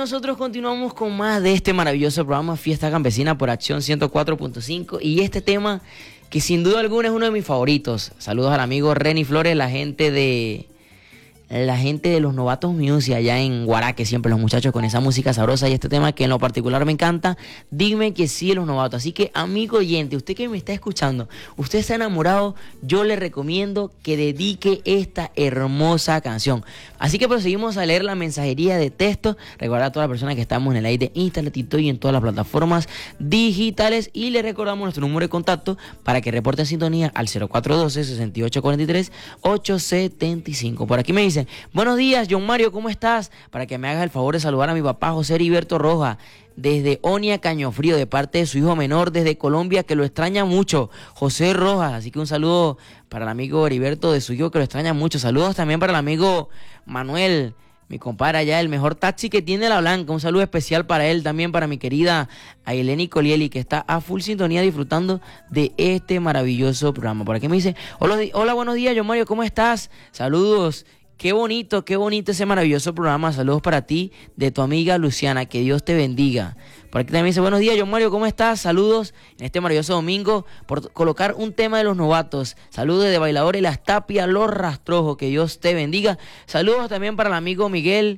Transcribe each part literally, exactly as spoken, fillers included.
nosotros continuamos con más de este maravilloso programa Fiesta Campesina por Acción ciento cuatro punto cinco y este tema que sin duda alguna es uno de mis favoritos. Saludos al amigo Reni Flores, la gente de la gente de los Novatos Music allá en Guaraque, siempre los muchachos con esa música sabrosa y este tema que en lo particular me encanta. Dime que sí, los Novatos. Así que, amigo oyente, usted que me está escuchando, usted está enamorado, yo le recomiendo que dedique esta hermosa canción. Así que proseguimos a leer la mensajería de texto. Recordar a todas las personas que estamos en el aire de Instagram, TikTok y en todas las plataformas digitales, y le recordamos nuestro número de contacto para que reporte en sintonía al cero cuatro uno dos, seis ocho cuatro tres, ocho siete cinco. Por aquí me dicen: buenos días, John Mario, ¿cómo estás? Para que me hagas el favor de saludar a mi papá José Heriberto Rojas desde Onia, Cañofrío, de parte de su hijo menor desde Colombia, que lo extraña mucho, José Rojas. Así que un saludo para el amigo Heriberto de su hijo, que lo extraña mucho. Saludos también para el amigo Manuel, mi compadre allá, el mejor taxi que tiene La Blanca. Un saludo especial para él, también para mi querida Aileni Colieli, que está a full sintonía disfrutando de este maravilloso programa. Por aquí me dice: hola, hola, buenos días, John Mario, ¿cómo estás? Saludos. Qué bonito, qué bonito ese maravilloso programa. Saludos para ti, de tu amiga Luciana. Que Dios te bendiga. Por aquí también dice: buenos días, John Mario, ¿cómo estás? Saludos en este maravilloso domingo por colocar un tema de los Novatos. Saludos de Bailadores Las Tapias, Los Rastrojos. Que Dios te bendiga. Saludos también para el amigo Miguel.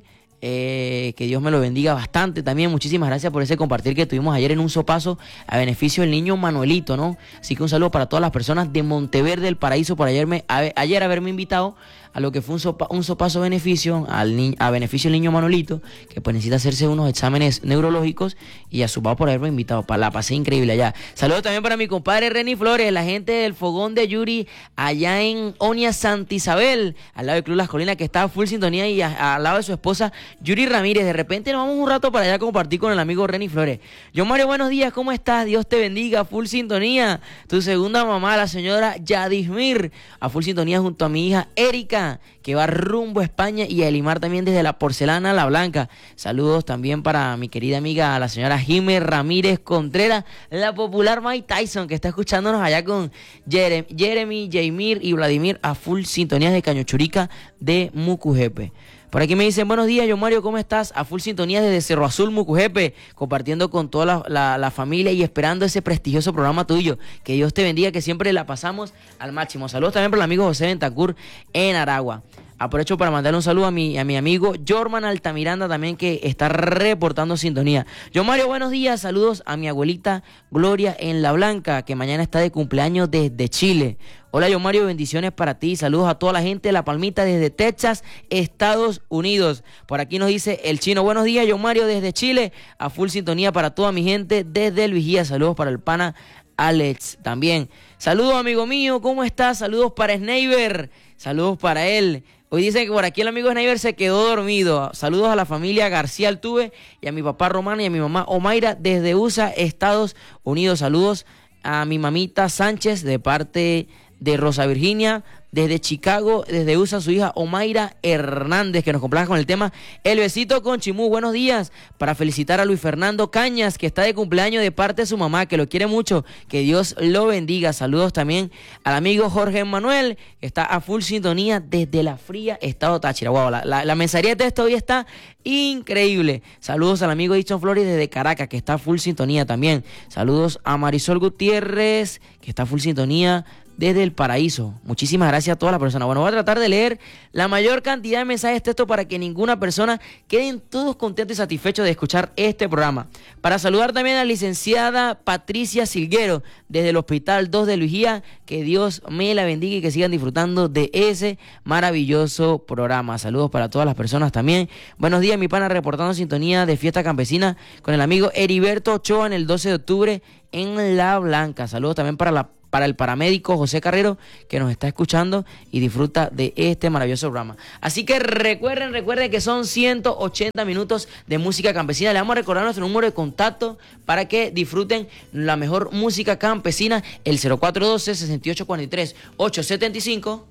Eh, que Dios me lo bendiga bastante también. Muchísimas gracias por ese compartir que tuvimos ayer en un sopazo a beneficio del niño Manuelito, ¿no? Así que un saludo para todas las personas de Monteverde del Paraíso por ayer, me, a, ayer haberme invitado a lo que fue un, sopa, un sopazo beneficio al ni, a beneficio del niño Manuelito, que pues necesita hacerse unos exámenes neurológicos, y a su papá por haberme invitado. Para la pasé increíble allá. Saludos también para mi compadre Reni Flores, la gente del fogón de Yuri allá en Onia, Santa Isabel, al lado del Club Las Colinas, que está a full sintonía, y a, a, al lado de su esposa Yuri Ramírez. De repente nos vamos un rato para allá a compartir con el amigo Reni Flores. John Mario, buenos días, ¿cómo estás? Dios te bendiga, full sintonía. Tu segunda mamá, la señora Yadismir, a full sintonía junto a mi hija Erika, que va rumbo a España, y a Elimar también desde la Porcelana La Blanca. Saludos también para mi querida amiga, la señora Jiménez Ramírez Contreras, la popular Mike Tyson, que está escuchándonos allá con Jeremy, Jeremy Jaimir y Vladimir, a full sintonías de Cañochurica de Mucujepe. Por aquí me dicen: buenos días, John Mario, ¿cómo estás? A full sintonía desde Cerro Azul, Mucujepe, compartiendo con toda la, la, la familia y esperando ese prestigioso programa tuyo. Que Dios te bendiga, que siempre la pasamos al máximo. Saludos también para el amigo José Ventacur en Aragua. Aprovecho para mandarle un saludo a mi, a mi amigo Jorman Altamiranda también, que está reportando sintonía. John Mario, buenos días. Saludos a mi abuelita Gloria en La Blanca, que mañana está de cumpleaños desde Chile. Hola, John Mario, bendiciones para ti. Saludos a toda la gente de La Palmita desde Texas, Estados Unidos. Por aquí nos dice el Chino: buenos días, John Mario, desde Chile, a full sintonía para toda mi gente desde el Vigía. Saludos para el pana Alex también. Saludos, amigo mío, ¿cómo estás? Saludos para Sneiber. Saludos para él. Hoy dicen que por aquí el amigo Sneiber se quedó dormido. Saludos a la familia García Altuve y a mi papá Román y a mi mamá Omaira desde U S A, Estados Unidos. Saludos a mi mamita Sánchez de parte de Rosa Virginia, desde Chicago, desde U S A, su hija Omaira Hernández, que nos complace con el tema El Besito con Chimú. Buenos días, para felicitar a Luis Fernando Cañas, que está de cumpleaños de parte de su mamá, que lo quiere mucho, que Dios lo bendiga. Saludos también al amigo Jorge Manuel, que está a full sintonía desde la fría estado Táchira. Wow, la, la, la mensajería de texto hoy está increíble. Saludos al amigo Dixon Flores desde Caracas, que está a full sintonía también. Saludos a Marisol Gutiérrez, que está a full sintonía desde el Paraíso. Muchísimas gracias a todas las personas. Bueno, voy a tratar de leer la mayor cantidad de mensajes de texto para que ninguna persona queden todos contentos y satisfechos de escuchar este programa. Para saludar también a la licenciada Patricia Silguero desde el Hospital dos de Luigía, que Dios me la bendiga y que sigan disfrutando de ese maravilloso programa. Saludos para todas las personas también. Buenos días, mi pana, reportando sintonía de Fiesta Campesina con el amigo Heriberto Ochoa en el doce de octubre en La Blanca. Saludos también para la para el paramédico José Carrero, que nos está escuchando y disfruta de este maravilloso programa. Así que recuerden, recuerden que son ciento ochenta minutos de música campesina. Le vamos a recordar nuestro número de contacto para que disfruten la mejor música campesina, el cero cuatro uno dos, seis ocho cuatro tres, ocho siete cinco.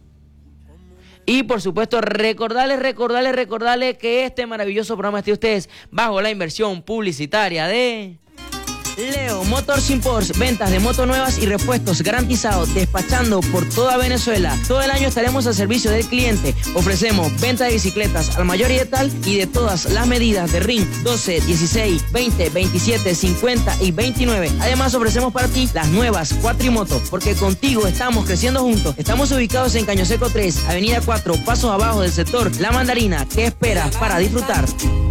Y por supuesto, recordarles, recordarles, recordarles que este maravilloso programa está de ustedes bajo la inversión publicitaria de... Leo Motors Imports, ventas de motos nuevas y repuestos garantizados, despachando por toda Venezuela. Todo el año estaremos al servicio del cliente. Ofrecemos venta de bicicletas al mayor y de tal y de todas las medidas de R I N doce, dieciséis, veinte, veintisiete, cincuenta y veintinueve. Además ofrecemos para ti las nuevas cuatrimotos, porque contigo estamos creciendo juntos. Estamos ubicados en Caño Seco tres, Avenida cuatro, pasos abajo del sector La Mandarina. ¿Qué esperas para disfrutar?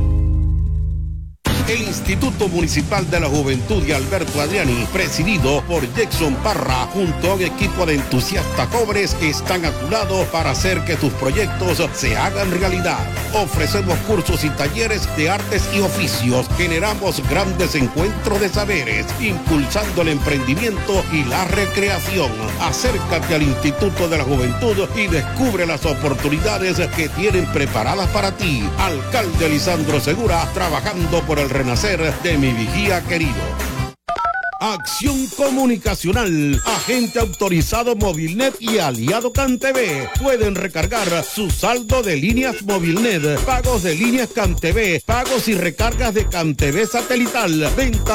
El Instituto Municipal de la Juventud de Alberto Adriani, presidido por Jackson Parra, junto a un equipo de entusiastas jóvenes, están a tu lado para hacer que tus proyectos se hagan realidad. Ofrecemos cursos y talleres de artes y oficios. Generamos grandes encuentros de saberes, impulsando el emprendimiento y la recreación. Acércate al Instituto de la Juventud y descubre las oportunidades que tienen preparadas para ti. Alcalde Lisandro Segura, trabajando por el renacer de mi Vigía querido. Acción Comunicacional, agente autorizado Movilnet y aliado CanTV. Pueden recargar su saldo de líneas Movilnet, pagos de líneas CanTV, pagos y recargas de CanTV satelital, venta